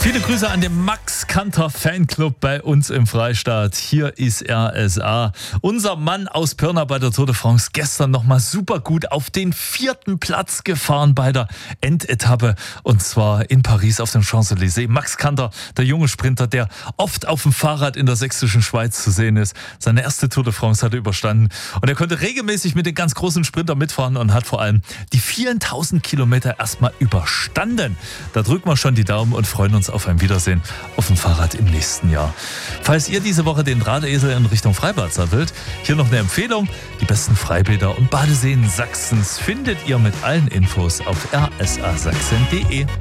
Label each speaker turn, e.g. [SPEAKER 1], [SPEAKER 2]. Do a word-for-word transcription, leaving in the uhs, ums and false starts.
[SPEAKER 1] Viele Grüße an den Max Kanter Fanclub bei uns im Freistaat. Hier ist R S A. Unser Mann aus Pirna bei der Tour de France gestern nochmal super gut auf den vierten Platz gefahren bei der Endetappe. Und zwar in Paris auf dem Champs-Élysées. Max Kanter, der junge Sprinter, der oft auf dem Fahrrad in der sächsischen Schweiz zu sehen ist. Seine erste Tour de France hat er überstanden. Und er konnte regelmäßig mit den ganz großen Sprintern mitfahren und hat vor allem die vielen tausend Kilometer erstmal überstanden. Da drücken wir schon die Daumen und freuen uns auf ein Wiedersehen auf dem Fahrrad im nächsten Jahr. Falls ihr diese Woche den Drahtesel in Richtung Freibad sattelt, hier noch eine Empfehlung. Die besten Freibäder und Badeseen Sachsens findet ihr mit allen Infos auf r s a sachsen punkt d e.